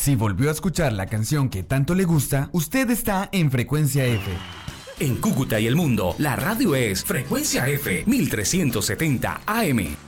Si volvió a escuchar la canción que tanto le gusta, usted está en Frecuencia F. En Cúcuta y el mundo, la radio es Frecuencia F 1370 AM.